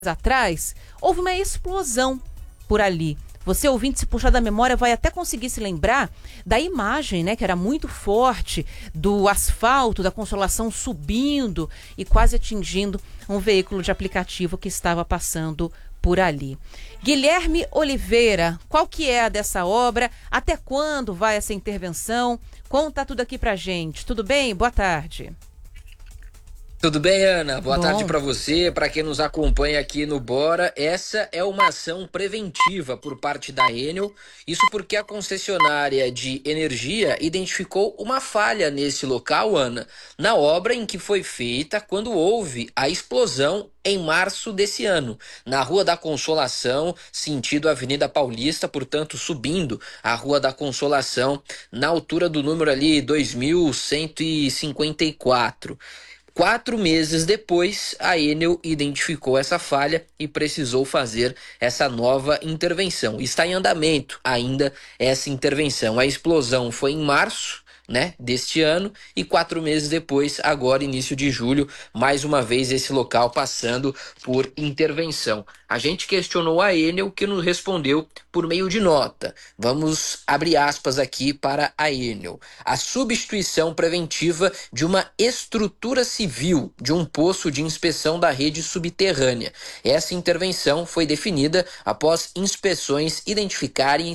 atrás, houve uma explosão por ali. Você, ouvinte, se puxar da memória, vai até conseguir se lembrar da imagem, né, que era muito forte, do asfalto, da Consolação subindo e quase atingindo um veículo de aplicativo que estava passando por ali. Guilherme Oliveira, qual que é a dessa obra? Até quando vai essa intervenção? Conta tudo aqui pra gente. Tudo bem? Boa tarde. Tudo bem, Ana? Boa tarde para você, para quem nos acompanha aqui no Bora. Essa é uma ação preventiva por parte da Enel. Isso porque a concessionária de energia identificou uma falha nesse local, Ana, na obra em que foi feita quando houve a explosão em março desse ano, na Rua da Consolação, sentido Avenida Paulista, portanto subindo a Rua da Consolação, na altura do número ali 2154. 4 meses depois, a Enel identificou essa falha e precisou fazer essa nova intervenção. Está em andamento ainda essa intervenção. A explosão foi em março, né, deste ano, e 4 meses depois, agora início de julho, mais uma vez esse local passando por intervenção. A gente questionou a Enel, que nos respondeu por meio de nota. Vamos abrir aspas aqui para a Enel. A substituição preventiva de uma estrutura civil de um poço de inspeção da rede subterrânea. Essa intervenção foi definida após inspeções identificarem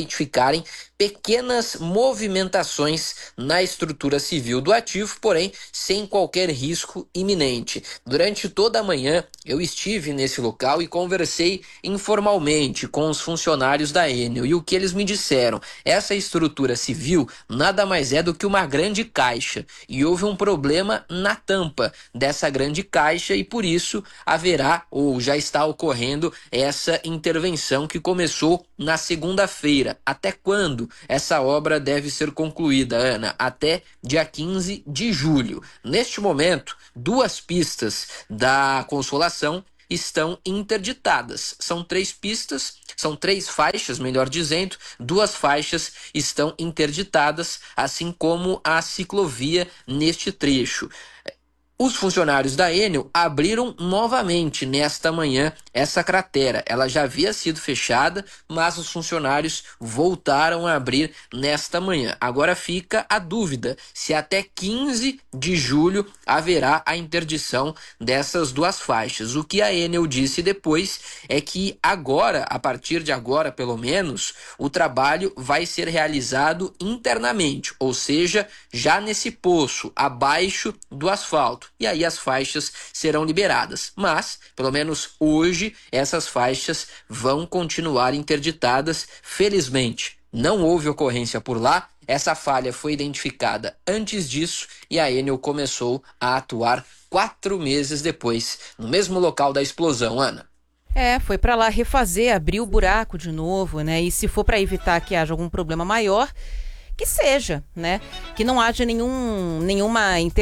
pequenas movimentações na estrutura civil do ativo, porém sem qualquer risco iminente. Durante toda a manhã eu estive nesse local e conversei informalmente com os funcionários da Enel, e o que eles me disseram: essa estrutura civil nada mais é do que uma grande caixa, e houve um problema na tampa dessa grande caixa e por isso haverá ou já está ocorrendo essa intervenção que começou na segunda-feira. Até quando essa obra deve ser concluída, Ana? Até dia 15 de julho. Neste momento, 2 pistas da Consolação estão interditadas. São 3 pistas, são 3 faixas, melhor dizendo, 2 faixas estão interditadas, assim como a ciclovia neste trecho. Os funcionários da Enel abriram novamente nesta manhã essa cratera. Ela já havia sido fechada, mas os funcionários voltaram a abrir nesta manhã. Agora fica a dúvida se até 15 de julho haverá a interdição dessas 2 faixas. O que a Enel disse depois é que agora, a partir de agora pelo menos, o trabalho vai ser realizado internamente, ou seja, já nesse poço, abaixo do asfalto. E aí as faixas serão liberadas. Mas, pelo menos hoje, essas faixas vão continuar interditadas. Felizmente, não houve ocorrência por lá. Essa falha foi identificada antes disso e a Enel começou a atuar 4 meses depois, no mesmo local da explosão, Ana. Foi para lá refazer, abrir o buraco de novo, né? E se for para evitar que haja algum problema maior, que seja, né? Que não haja nenhuma